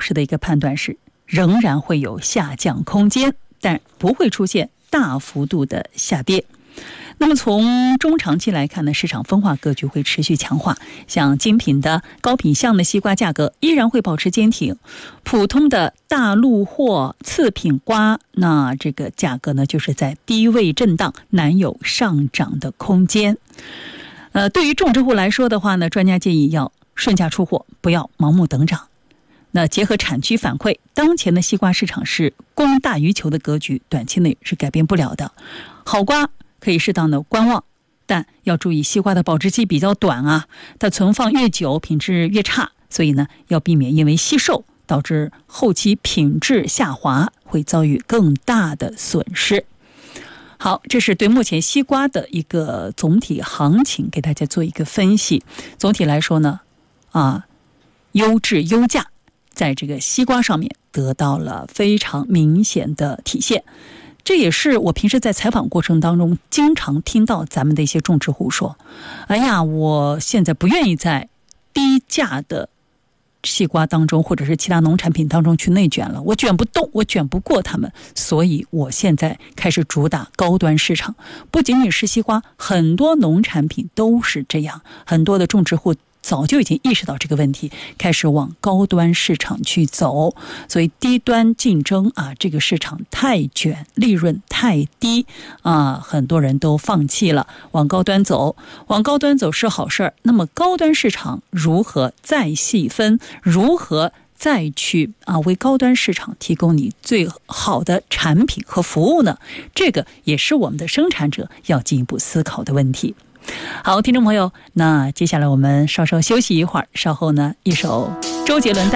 师的一个判断是，仍然会有下降空间，但不会出现大幅度的下跌。那么从中长期来看呢，市场分化格局会持续强化，像精品的高品项的西瓜价格依然会保持坚挺，普通的大陆货次品瓜，那这个价格呢就是在低位震荡，难有上涨的空间。对于种植户来说的话呢，专家建议要顺价出货，不要盲目等涨。那结合产区反馈，当前的西瓜市场是供大于求的格局，短期内是改变不了的。好瓜可以适当的观望，但要注意西瓜的保质期比较短啊，它存放越久品质越差，所以呢要避免因为惜售导致后期品质下滑，会遭遇更大的损失。好，这是对目前西瓜的一个总体行情给大家做一个分析。总体来说呢，优质优价在这个西瓜上面得到了非常明显的体现。这也是我平时在采访过程当中经常听到咱们的一些种植户说，哎呀，我现在不愿意在低价的西瓜当中或者是其他农产品当中去内卷了，我卷不动，我卷不过他们，所以我现在开始主打高端市场。不仅仅是西瓜，很多农产品都是这样，很多的种植户早就已经意识到这个问题，开始往高端市场去走。所以低端竞争这个市场太卷，利润太低很多人都放弃了，往高端走。往高端走是好事儿，那么高端市场如何再细分，如何再去为高端市场提供你最好的产品和服务呢？这个也是我们的生产者要进一步思考的问题。好，听众朋友，那接下来我们稍稍休息一会儿，稍后呢一首周杰伦带